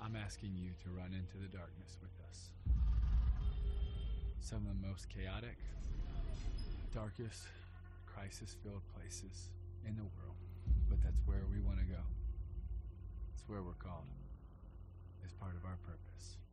I'm asking you to run into the darkness with us. Some of the most chaotic, darkest, crisis-filled places in the world. But that's where we want to go. It's where we're called. It's part of our purpose.